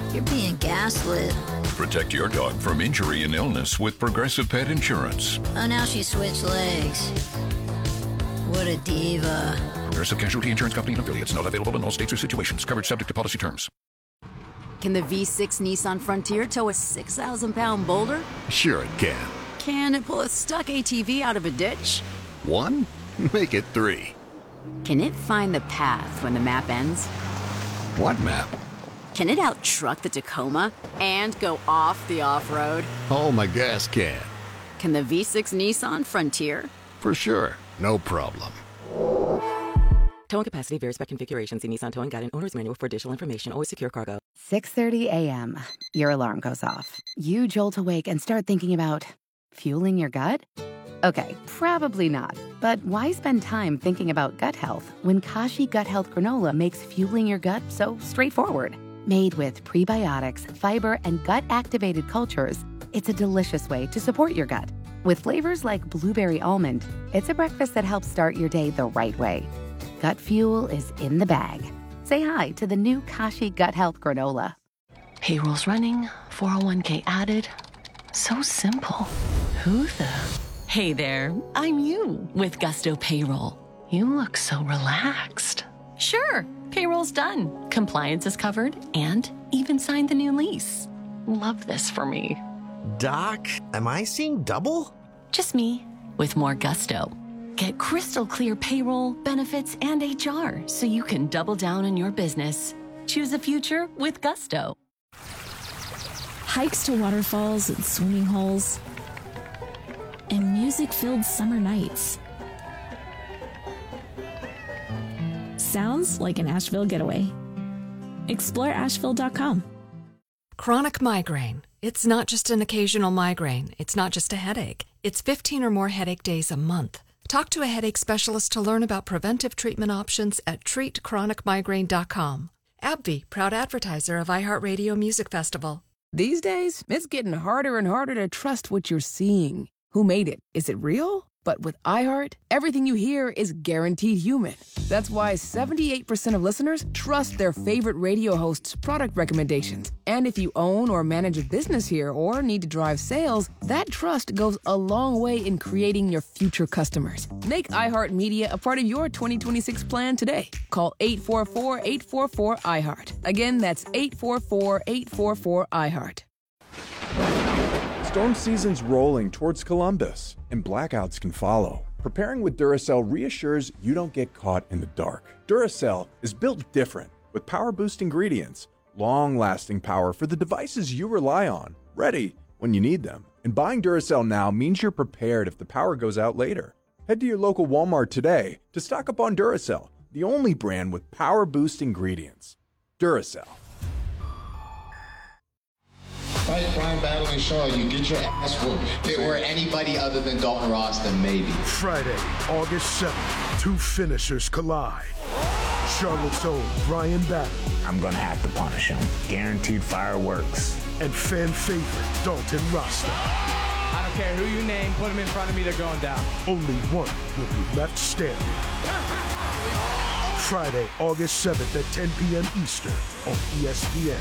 You're being gaslit. Protect your dog from injury and illness with Progressive Pet Insurance. Oh, now she switched legs. What a diva. Progressive Casualty Insurance Company and affiliates. Not available in all states or situations. Coverage subject to policy terms. Can the V6 Nissan Frontier tow a 6,000-pound boulder? Sure it can. Can it pull a stuck ATV out of a ditch? 1? Make it 3. Can it find the path when the map ends? What map? Can it out-truck the Tacoma and go off the off-road? Oh, my gas can. Can the V6 Nissan Frontier? For sure. No problem. Towing capacity varies by configuration. See Nissan Towing Guide and Owner's Manual for additional information. Always secure cargo. 6:30 a.m. Your alarm goes off. You jolt awake and start thinking about fueling your gut? Okay, probably not. But why spend time thinking about gut health when Kashi Gut Health Granola makes fueling your gut so straightforward? Made with prebiotics, fiber, and gut-activated cultures, it's a delicious way to support your gut. With flavors like blueberry almond, it's a breakfast that helps start your day the right way. Gut fuel is in the bag. Say hi to the new Kashi Gut Health Granola. Payroll's running, 401k added. So simple. Who the... Hey there, I'm you with Gusto Payroll. You look so relaxed. Sure, payroll's done. Compliance is covered and even signed the new lease. Love this for me. Doc, am I seeing double? Just me with more gusto. Get crystal clear payroll, benefits, and HR so you can double down on your business. Choose a future with Gusto. Hikes to waterfalls and swimming holes, and music-filled summer nights. Sounds like an Asheville getaway. Explore Asheville.com. Chronic migraine. It's not just an occasional migraine. It's not just a headache. It's 15 or more headache days a month. Talk to a headache specialist to learn about preventive treatment options at treatchronicmigraine.com. AbbVie, proud advertiser of iHeartRadio Music Festival. These days, it's getting harder and harder to trust what you're seeing. Who made it? Is it real? But with iHeart, everything you hear is guaranteed human. That's why 78% of listeners trust their favorite radio host's product recommendations. And if you own or manage a business here or need to drive sales, that trust goes a long way in creating your future customers. Make iHeart Media a part of your 2026 plan today. Call 844-844-iHeart. Again, that's 844-844-iHeart. Storm season's rolling towards Columbus, and blackouts can follow. Preparing with Duracell reassures you don't get caught in the dark. Duracell is built different, with power-boost ingredients, long-lasting power for the devices you rely on, ready when you need them. And buying Duracell now means you're prepared if the power goes out later. Head to your local Walmart today to stock up on Duracell, the only brand with power-boost ingredients. Duracell. Fight Brian Battling Shaw, you get your ass whooped. If it were anybody other than Dalton Ross, then maybe. Friday, August 7th, two finishers collide. Charlotte's own Brian Battling. I'm gonna have to punish him. Guaranteed fireworks. And fan favorite Dalton Rasta. I don't care who you name, put him in front of me, they're going down. Only one will be left standing. Friday, August 7th at 10 p.m. Eastern on ESPN.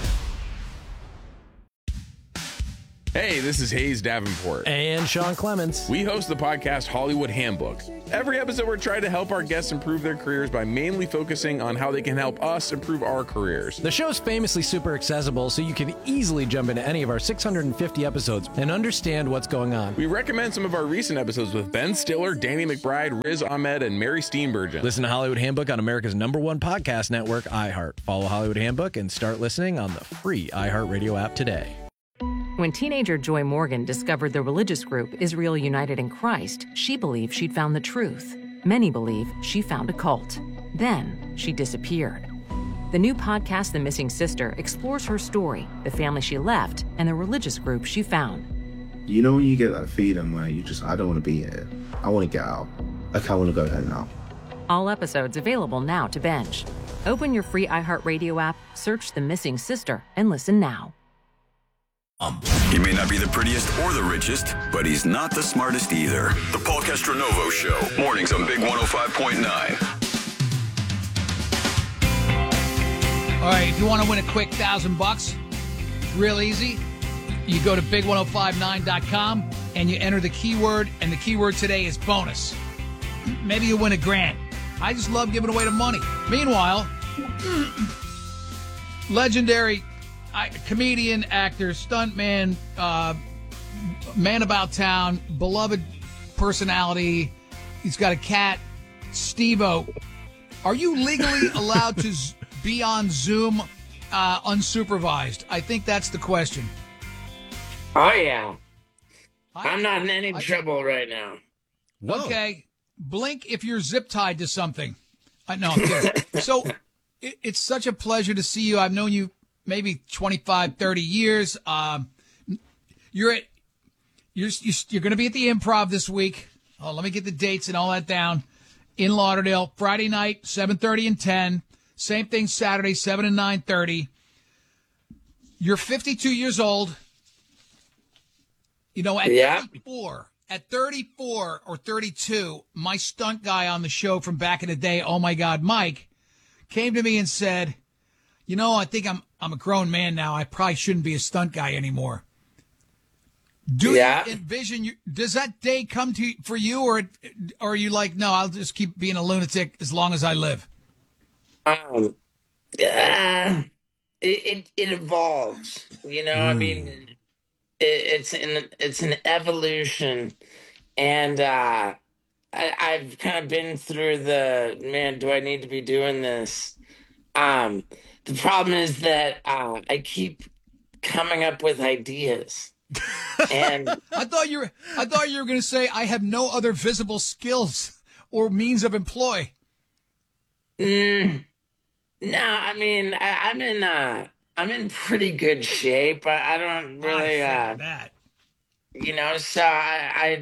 Hey, this is Hayes Davenport. And Sean Clements. We host the podcast Hollywood Handbook. Every episode, we're trying to help our guests improve their careers by mainly focusing on how they can help us improve our careers. The show's famously super accessible, so you can easily jump into any of our 650 episodes and understand what's going on. We recommend some of our recent episodes with Ben Stiller, Danny McBride, Riz Ahmed, and Mary Steenburgen. Listen to Hollywood Handbook on America's #1 podcast network, iHeart. Follow Hollywood Handbook and start listening on the free iHeartRadio app today. When teenager Joy Morgan discovered the religious group Israel United in Christ, she believed she'd found the truth. Many believe she found a cult. Then she disappeared. The new podcast, The Missing Sister, explores her story, the family she left, and the religious group she found. You know when you get that feeling where I don't want to be here. I want to get out. Okay, I want to go home now. All episodes available now to binge. Open your free iHeartRadio app, search The Missing Sister, and listen now. He may not be the prettiest or the richest, but he's not the smartest either. The Paul Castronovo Show. Mornings on Big 105.9. All right, if you want to win a quick $1,000, Real easy. You go to big1059.com and you enter the keyword, and the keyword today is bonus. Maybe you win $1,000. I just love giving away the money. Meanwhile, legendary comedian, actor, stuntman, man about town, beloved personality. He's got a cat, Steve-O. Are you legally allowed to be on Zoom unsupervised? I think that's the question. Oh, yeah. I'm not in any trouble right now. Whoa. Okay. Blink if you're zip-tied to something. No, I'm kidding. So it's such a pleasure to see you. I've known you maybe 25, 30 years. You're going to be at the Improv this week. Oh, let me get the dates and all that down. In Lauderdale, Friday night, 7:30 and 10. Same thing Saturday, 7 and 9:30. You're 52 years old. You know, at 34 or 32, my stunt guy on the show from back in the day, oh my God, Mike, came to me and said, you know, I think I'm a grown man now. I probably shouldn't be a stunt guy anymore. Do you envision, does that day come for you, or are you like, no, I'll just keep being a lunatic as long as I live? It evolves, you know. I mean, it's an evolution, and I've kind of been through do I need to be doing this? The problem is that I keep coming up with ideas. And I thought you were going to say I have no other visible skills or means of employ. No, I mean I'm in pretty good shape. I don't really that. You know, so I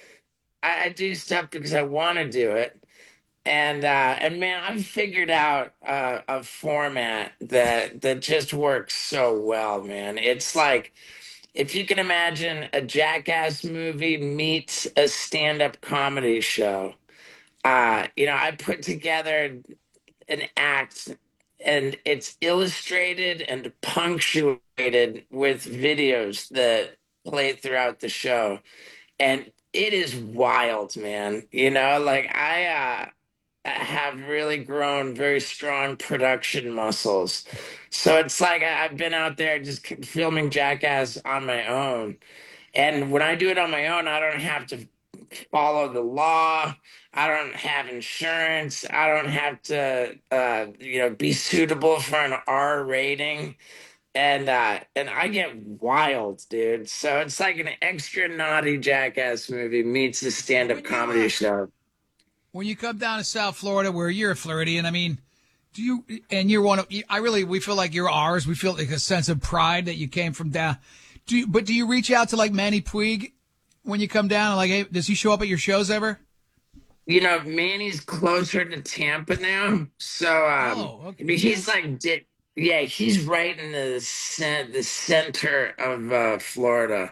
do stuff because I want to do it. And man, I've figured out a format that just works so well, man. It's like, if you can imagine a Jackass movie meets a stand-up comedy show, you know, I put together an act, and it's illustrated and punctuated with videos that play throughout the show. And it is wild, man. You know, like I have really grown very strong production muscles. So it's like I've been out there just filming Jackass on my own. And when I do it on my own, I don't have to follow the law. I don't have insurance. I don't have to, be suitable for an R rating. And I get wild, dude. So it's like an extra naughty Jackass movie meets a stand-up comedy show. When you come down to South Florida, where you're a Floridian, I mean, we feel like you're ours. We feel like a sense of pride that you came from down. Do you reach out to like Manny Puig when you come down? Like, hey, does he show up at your shows ever? You know, Manny's closer to Tampa now. So, okay. He's like, he's right in the center of Florida.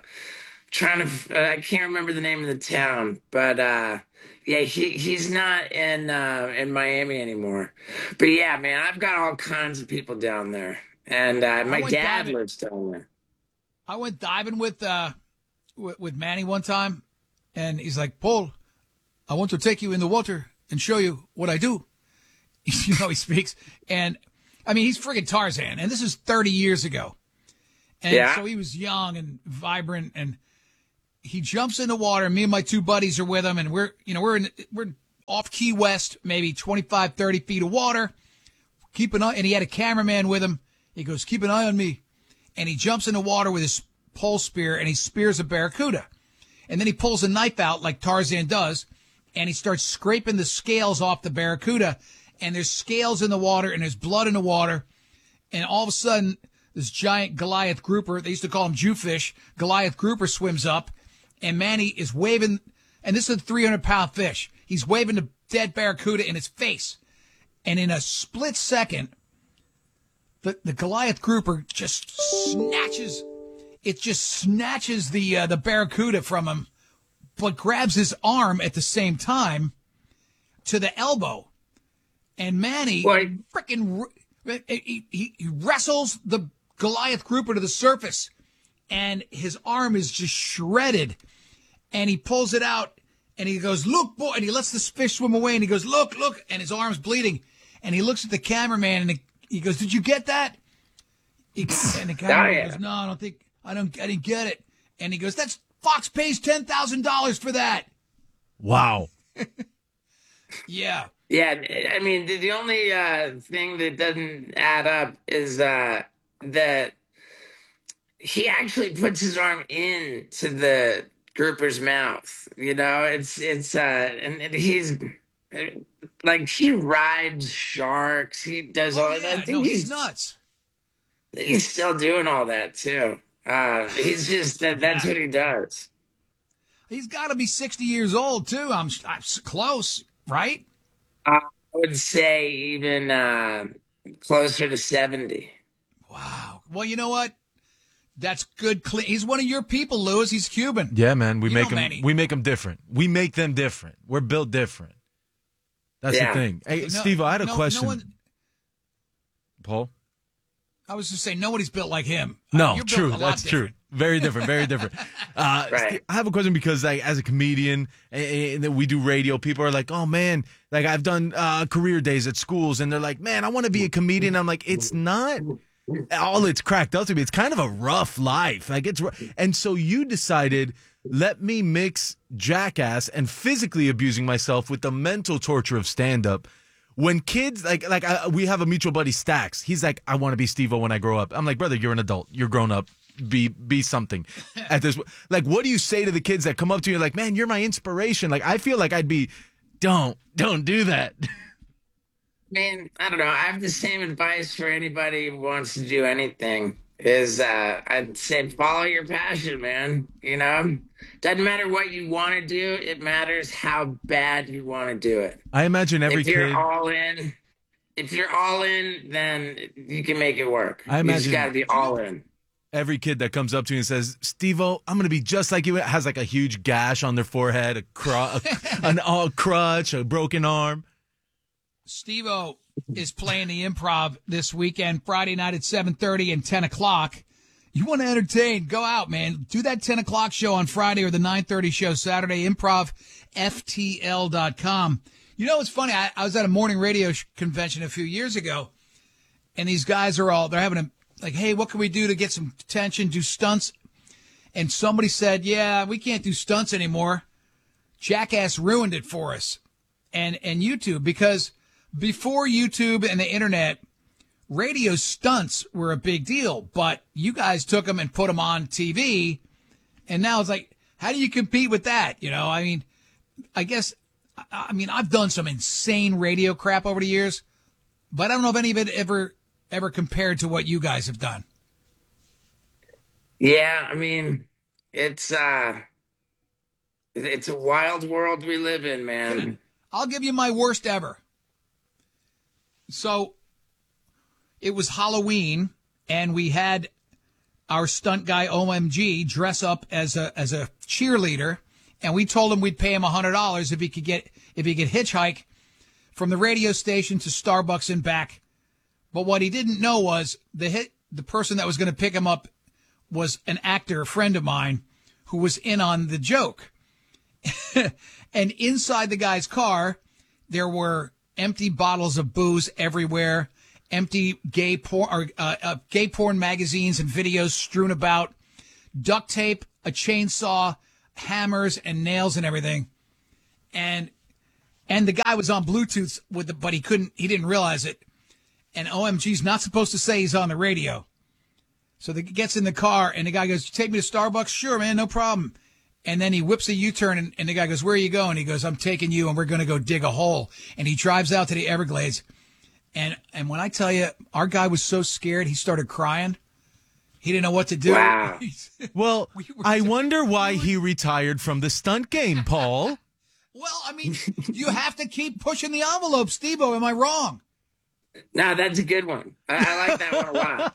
I can't remember the name of the town, but, he's not in Miami anymore. But yeah, man, I've got all kinds of people down there, and my dad lives down there. I went diving with Manny one time, and he's like, Paul, I want to take you in the water and show you what I do. You know, he speaks, and I mean, he's friggin' Tarzan, and this is 30 years ago, and so he was young and vibrant, and he jumps in the water. Me and my two buddies are with him, and we're off Key West, maybe 25, 30 feet of water. Keep an eye, and he had a cameraman with him. He goes, keep an eye on me. And he jumps in the water with his pole spear, and he spears a barracuda. And then he pulls a knife out like Tarzan does, and he starts scraping the scales off the barracuda. And there's scales in the water, and there's blood in the water. And all of a sudden, this giant Goliath grouper, they used to call him Jewfish, Goliath grouper swims up. And Manny is waving, and this is a 300-pound fish. He's waving the dead barracuda in his face. And in a split second, the Goliath grouper just snatches the barracuda from him, but grabs his arm at the same time to the elbow. And Manny he wrestles the Goliath grouper to the surface, and his arm is just shredded, and he pulls it out, and he goes, "Look, boy," and he lets this fish swim away, and he goes, "Look, look," and his arm's bleeding, and he looks at the cameraman, and he goes, "Did you get that?" And the cameraman goes, "No, I didn't get it," and he goes, "That's Fox pays $10,000 for that." Wow. Yeah. Yeah, I mean, the only thing that doesn't add up is that he actually puts his arm into the grouper's mouth. You know, and he's like, he rides sharks. He does all that. I think he's nuts. He's still doing all that too. He's just that's what he does. He's got to be 60 years old too. I'm close, right? I would say even closer to 70. Wow. Well, you know what? That's good. He's one of your people, Lewis. He's Cuban. Yeah, man. We make them different. We make them different. We're built different. That's the thing. Hey, Steve, I had a question. Paul? I was just saying, nobody's built like him. No, you're true. built a lot That's different. true. Very different. Very different. Right. Steve, I have a question because, like, as a comedian, and we do radio, people are like, "Oh man, like I've done career days at schools," and they're like, "Man, I want to be a comedian." I'm like, it's not all it's cracked up to be. It's kind of a rough life. Like it's, and so you decided, let me mix jackass and physically abusing myself with the mental torture of stand-up. When kids, we have a mutual buddy, Stax. He's like, "I want to be Steve-O when I grow up." I'm like, "Brother, you're an adult. You're grown up. Be something." At this, like, what do you say to the kids that come up to you like, "Man, you're my inspiration"? Like, I feel like I'd be, don't do that. I mean, I don't know. I have the same advice for anybody who wants to do anything. I'd say follow your passion, man. You know, doesn't matter what you want to do. It matters how bad you want to do it. I imagine every if you're kid. all in, then you can make it work. I You imagine just got to be all in. Every kid that comes up to you and says, "Steve-O, I'm going to be just like you," has like a huge gash on their forehead, an crutch, a broken arm. Steve-O is playing the Improv this weekend, Friday night at 7:30 and 10 o'clock. You want to entertain, go out, man. Do that 10 o'clock show on Friday or the 9:30 show Saturday, improvftl.com. You know, it's funny. I was at a morning radio convention a few years ago, and these guys they're having like, "Hey, what can we do to get some attention, do stunts?" And somebody said, "Yeah, we can't do stunts anymore. Jackass ruined it for us." And YouTube, because before YouTube and the internet, radio stunts were a big deal, but you guys took them and put them on TV, and now it's like, how do you compete with that? You know, I mean, I've done some insane radio crap over the years, but I don't know if any of it ever compared to what you guys have done. Yeah, I mean, it's a wild world we live in, man. I'll give you my worst ever. So it was Halloween, and we had our stunt guy OMG dress up as a cheerleader, and we told him we'd pay him $100 if he could hitchhike from the radio station to Starbucks and back. But what he didn't know was the person that was going to pick him up was an actor, a friend of mine, who was in on the joke. And inside the guy's car, there were empty bottles of booze everywhere, empty gay porn magazines and videos strewn about, duct tape, a chainsaw, hammers and nails and everything. And the guy was on Bluetooth but he didn't realize it. And OMG's not supposed to say he's on the radio. So he gets in the car, and the guy goes, "You take me to Starbucks?" "Sure, man, no problem." And then he whips a U-turn, and the guy goes, "Where are you going?" He goes, "I'm taking you, and we're going to go dig a hole." And he drives out to the Everglades. And when I tell you, our guy was so scared, he started crying. He didn't know what to do. Wow. Well, I wonder why he retired from the stunt game, Paul. Well, I mean, you have to keep pushing the envelope, Steve-O. Am I wrong? No, that's a good one. I like that one a lot.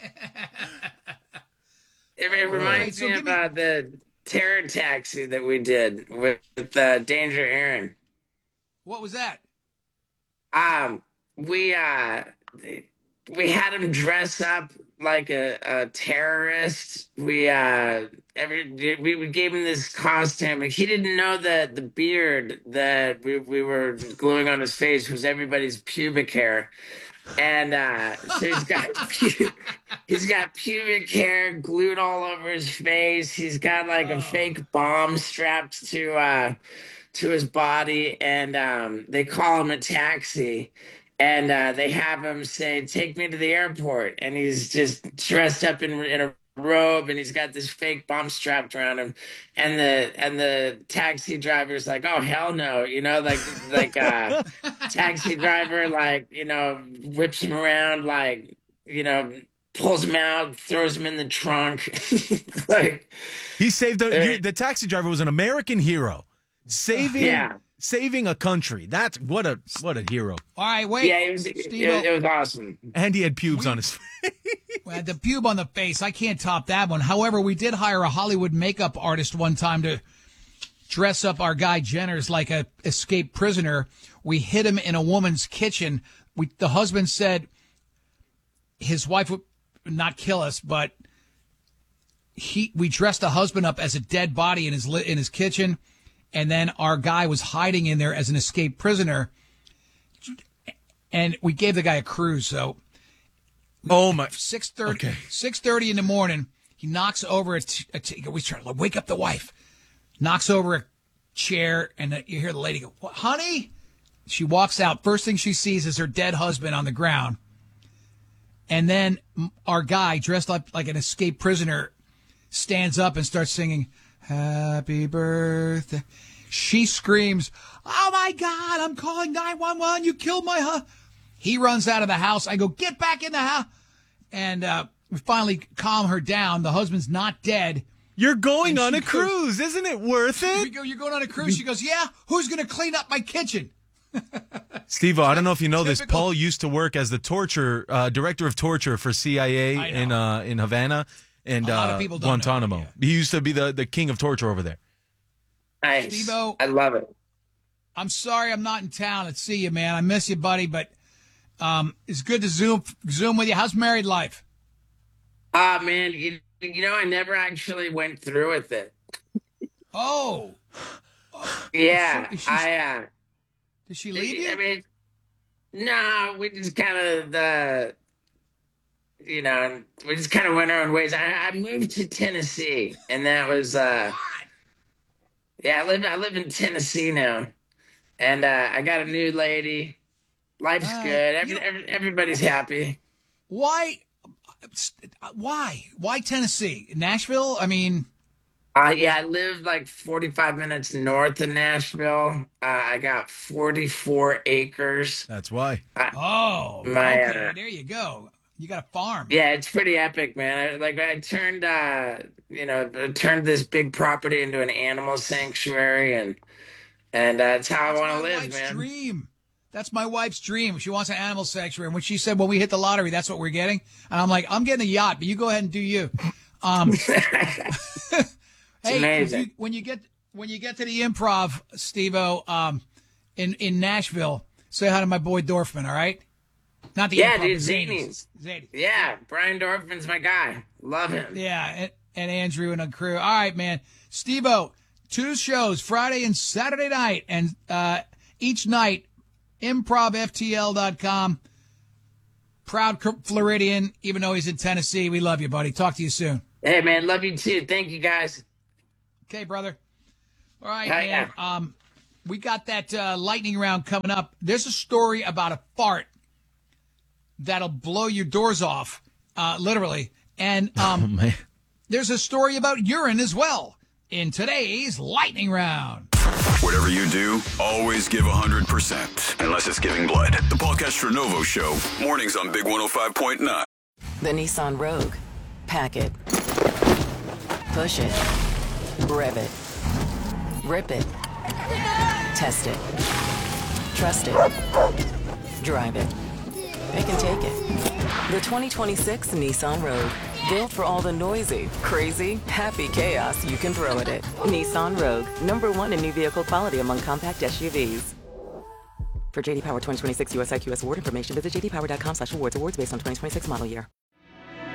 It reminds me of the terror taxi that we did with Danger Aaron. What was that? We had him dress up like a terrorist. We gave him this costume. He didn't know that the beard that we were gluing on his face was everybody's pubic hair. And so he's got pubic hair glued all over his face. He's got like a fake bomb strapped to his body, and they call him a taxi. And they have him say, "Take me to the airport." And he's just dressed up in a robe, and he's got this fake bomb strapped around him. And the taxi driver's like, "Oh hell no!" Like taxi driver, like, whips him around, like, pulls him out, throws him in the trunk. Like, he saved the taxi driver was an American hero, saving a country. That's what a hero. All right, wait. Yeah, it was awesome. And he had pubes on his face. Well, the pube on the face, I can't top that one. However, we did hire a Hollywood makeup artist one time to dress up our guy Jenners like a escaped prisoner. We hid him in a woman's kitchen. The husband said his wife would not kill us, but we dressed the husband up as a dead body in his kitchen, and then our guy was hiding in there as an escaped prisoner, and we gave the guy a cruise. So, 6:30 in the morning, he knocks over we try to wake up the wife, knocks over a chair, and you hear the lady go, "What, honey?" She walks out. First thing she sees is her dead husband on the ground. And then our guy, dressed up like an escaped prisoner, stands up and starts singing, "Happy Birthday." She screams, "Oh, my God, I'm calling 911. You killed my husband." He runs out of the house. I go, "Get back in the house." And we finally calm her down. The husband's not dead. You're going on a cruise. Isn't it worth it? You're going on a cruise. She goes, "Yeah, who's going to clean up my kitchen?" Steve, I don't know if you know this. Paul used to work as the director of torture for CIA in Havana and a lot of people don't Guantanamo. know, yeah. He used to be the king of torture over there. Nice. Steve-O, I love it. I'm sorry I'm not in town to see you, man. I miss you, buddy, but it's good to Zoom with you. How's married life? Man, I never actually went through with it. Oh. Yeah, Did she leave you? I mean, no, we just kind of we just kind of went our own ways. I moved to Tennessee, and that was I live in Tennessee now, and I got a new lady. Life's good. Everybody's happy. Why Tennessee? Nashville? I mean, I live like 45 minutes north of Nashville. I got 44 acres. That's why. Okay, there you go. You got a farm. Yeah, it's pretty epic, man. I turned turned this big property into an animal sanctuary, and that's how I want to live, man. Dream. That's my wife's dream. She wants an animal sanctuary. And when she said, "When we hit the lottery, that's what we're getting," and I'm like, "I'm getting a yacht, but you go ahead and do you." Hey, amazing. when you get to the Improv, Steve-O, in Nashville, say hi to my boy Dorfman, all right? Not the Improv, dude, Zanies. Yeah, Brian Dorfman's my guy. Love him. Yeah, and Andrew and the crew. All right, man. Steve-O, 2 shows, Friday and Saturday night, and each night, improvftl.com. Proud Floridian, even though he's in Tennessee. We love you, buddy. Talk to you soon. Hey, man, love you too. Thank you, guys. Okay, brother. All right, man. Yeah. We got that lightning round coming up. There's a story about a fart that'll blow your doors off, literally. And man. There's a story about urine as well in today's lightning round. Whatever you do, always give 100%. Unless it's giving blood. The Paul Castronovo Show. Mornings on Big 105.9. The Nissan Rogue. Pack it. Push it. Rev it. Rip it. Test it. Trust it. Drive it. It can take it. The 2026 Nissan Rogue. Built for all the noisy, crazy, happy chaos you can throw at it. Nissan Rogue. #1 in new vehicle quality among compact SUVs. For JD Power 2026 US IQS award information, visit jdpower.com/awards. Awards based on 2026 model year.